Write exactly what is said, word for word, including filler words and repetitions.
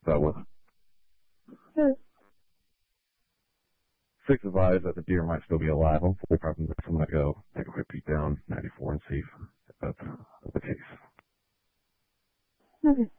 that with. Good. Six advised that the deer might still be alive. I'm fully prepping this. I'm going to go take a quick peek down ninety-four and see if that's the case. Okay.